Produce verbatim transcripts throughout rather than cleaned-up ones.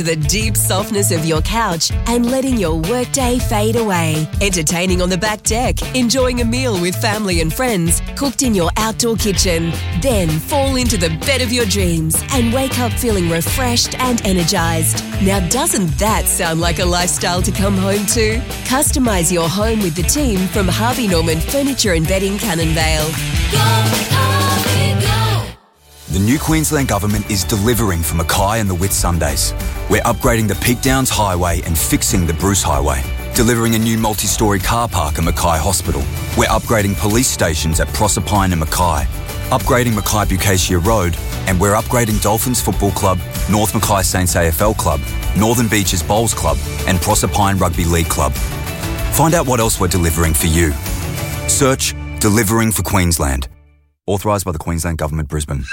The deep softness of your couch and letting your workday fade away. Entertaining on the back deck, enjoying a meal with family and friends, cooked in your outdoor kitchen. Then fall into the bed of your dreams and wake up feeling refreshed and energised. Now doesn't that sound like a lifestyle to come home to? Customise your home with the team from Harvey Norman Furniture and Bedding Cannonvale. Go, Harvey, go! The new Queensland Government is delivering for Mackay and the Whitsundays. We're upgrading the Peak Downs Highway and fixing the Bruce Highway. Delivering a new multi-storey car park at Mackay Hospital. We're upgrading police stations at Proserpine and Mackay. Upgrading Mackay Bucacia Road, and we're upgrading Dolphins Football Club, North Mackay Saints A F L Club, Northern Beaches Bowls Club and Proserpine Rugby League Club. Find out what else we're delivering for you. Search Delivering for Queensland. Authorised by the Queensland Government, Brisbane.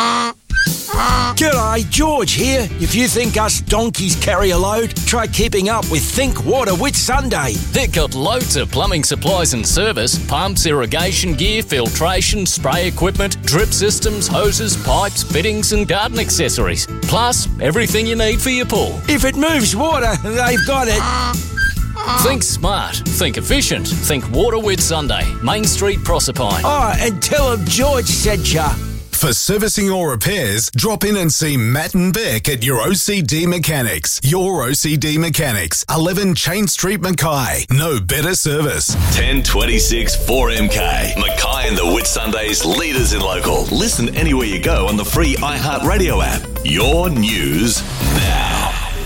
G'day, George here. If you think us donkeys carry a load, try keeping up with Think Water Whitsunday. They've got loads of plumbing supplies and service, pumps, irrigation gear, filtration, spray equipment, drip systems, hoses, pipes, fittings and garden accessories. Plus, everything you need for your pool. If it moves water, they've got it. Think smart, think efficient, think Water Whitsunday, Main Street, Proserpine. Oh, and tell them George said ya. For servicing or repairs, drop in and see Matt and Beck at your O C D Mechanics. Your O C D Mechanics, eleven Chain Street, Mackay. No better service. ten twenty-six four M K. Mackay and the Whitsundays, leaders in local. Listen anywhere you go on the free iHeartRadio app. Your news now.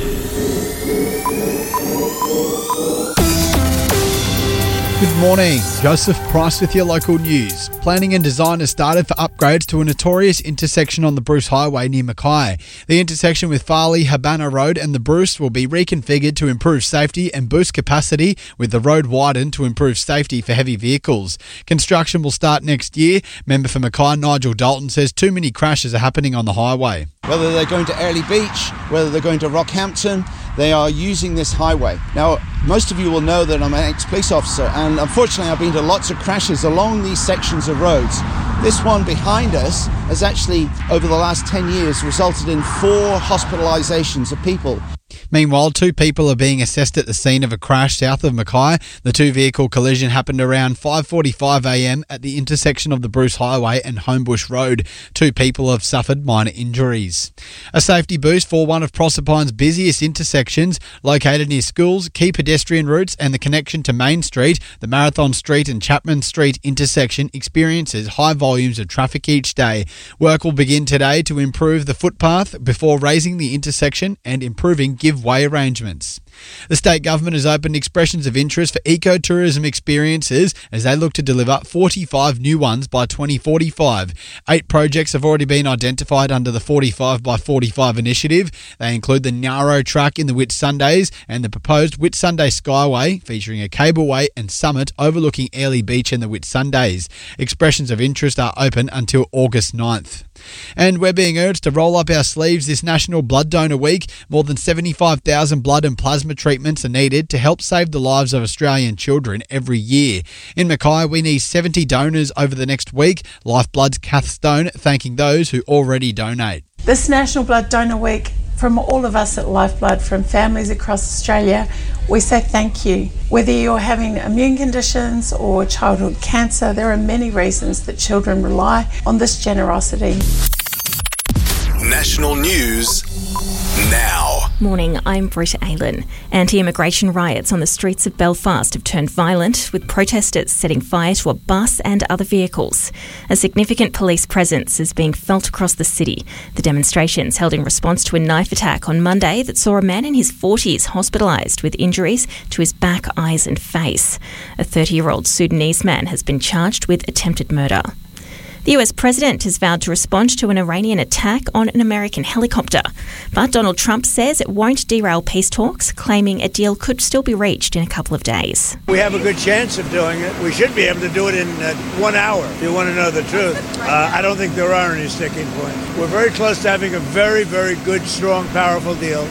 Good morning. Joseph Price with your local news. Planning and design has started for upgrades to a notorious intersection on the Bruce Highway near Mackay. The intersection with Farley, Habana Road and the Bruce will be reconfigured to improve safety and boost capacity, with the road widened to improve safety for heavy vehicles. Construction will start next year. Member for Mackay, Nigel Dalton, says too many crashes are happening on the highway. Whether they're going to Early Beach, whether they're going to Rockhampton, they are using this highway. Now, most of you will know that I'm an ex-police officer, and unfortunately I've been to lots of crashes along these sections of roads. This one behind us has actually, over the last ten years, resulted in four hospitalisations of people. Meanwhile, two people are being assessed at the scene of a crash south of Mackay. The two-vehicle collision happened around five forty-five a m at the intersection of the Bruce Highway and Homebush Road. Two people have suffered minor injuries. A safety boost for one of Proserpine's busiest intersections, located near schools, key pedestrian routes and the connection to Main Street. The Marathon Street and Chapman Street intersection experiences high volumes of traffic each day. Work will begin today to improve the footpath before raising the intersection and improving give-way arrangements. The state government has opened expressions of interest for ecotourism experiences as they look to deliver forty-five new ones by twenty forty-five. Eight projects have already been identified under the forty-five by forty-five initiative. They include the Narrow Track in the Whitsundays and the proposed Whitsunday Skyway, featuring a cableway and summit overlooking Airlie Beach and the Whitsundays. Expressions of interest are open until August ninth. And we're being urged to roll up our sleeves this National Blood Donor Week. More than seventy-five thousand blood and plasma treatments are needed to help save the lives of Australian children every year. In Mackay, we need seventy donors over the next week. Lifeblood's Kath Stone thanking those who already donate. This National Blood Donor Week, from all of us at Lifeblood, from families across Australia, we say thank you. Whether you're having immune conditions or childhood cancer, there are many reasons that children rely on this generosity. National News now. Morning, I'm Britta Aylen. Anti-immigration riots on the streets of Belfast have turned violent, with protesters setting fire to a bus and other vehicles. A significant police presence is being felt across the city. The demonstrations held in response to a knife attack on Monday that saw a man in his forties hospitalised with injuries to his back, eyes and face. A thirty-year-old Sudanese man has been charged with attempted murder. The U S president has vowed to respond to an Iranian attack on an American helicopter. But Donald Trump says it won't derail peace talks, claiming a deal could still be reached in a couple of days. We have a good chance of doing it. We should be able to do it in uh, one hour, if you want to know the truth. Uh, I don't think there are any sticking points. We're very close to having a very, very good, strong, powerful deal.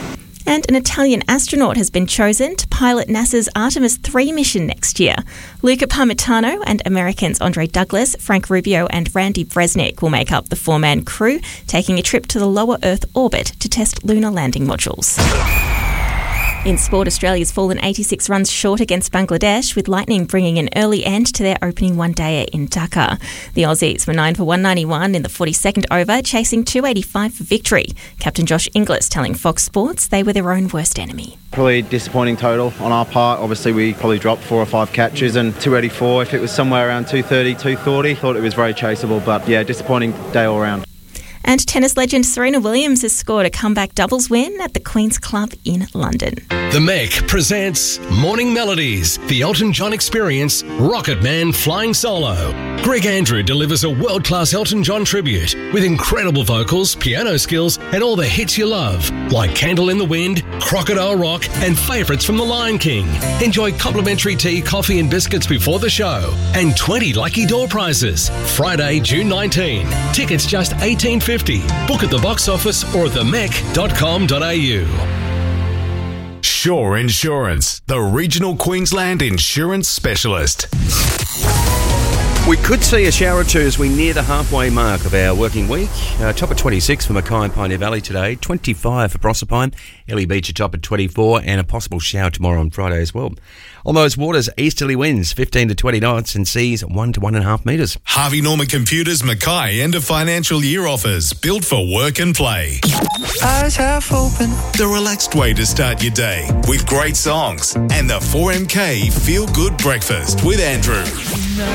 And an Italian astronaut has been chosen to pilot NASA's Artemis three mission next year. Luca Parmitano and Americans Andre Douglas, Frank Rubio and Randy Bresnik will make up the four-man crew, taking a trip to the lower Earth orbit to test lunar landing modules. In sport, Australia's fallen eighty-six runs short against Bangladesh, with Lightning bringing an early end to their opening one-dayer in Dhaka. The Aussies were nine for one ninety-one in the forty-second over, chasing two eighty-five for victory. Captain Josh Inglis telling Fox Sports they were their own worst enemy. Probably disappointing total on our part. Obviously, we probably dropped four or five catches, and two eighty-four, if it was somewhere around two thirty, two forty, thought it was very chaseable, but yeah, disappointing day all round. And tennis legend Serena Williams has scored a comeback doubles win at the Queen's Club in London. The Mech presents Morning Melodies, the Elton John Experience, Rocket Man Flying Solo. Greg Andrew delivers a world-class Elton John tribute with incredible vocals, piano skills, and all the hits you love, like Candle in the Wind, Crocodile Rock, and favourites from The Lion King. Enjoy complimentary tea, coffee, and biscuits before the show, and twenty lucky door prizes. Friday, June nineteenth. Tickets just eighteen fifty. Book at the box office or at the mech dot com dot a u. Shore Insurance, the regional Queensland insurance specialist. We could see a shower or two as we near the halfway mark of our working week. Uh, top at twenty-six for Mackay and Pioneer Valley today, twenty-five for Proserpine, Ellie Beach at top at twenty-four, and a possible shower tomorrow on Friday as well. On those waters, easterly winds fifteen to twenty knots and seas one to one and a half metres. Harvey Norman Computers Mackay end of financial year offers, built for work and play. Eyes half open. The relaxed way to start your day with great songs and the four M K Feel Good Breakfast with Andrew.